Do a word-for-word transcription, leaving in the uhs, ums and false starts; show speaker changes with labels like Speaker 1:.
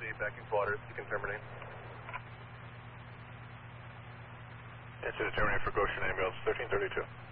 Speaker 1: C, backing quarters, you can terminate.
Speaker 2: Answer to terminate for Goshen ambulance thirteen thirty-two.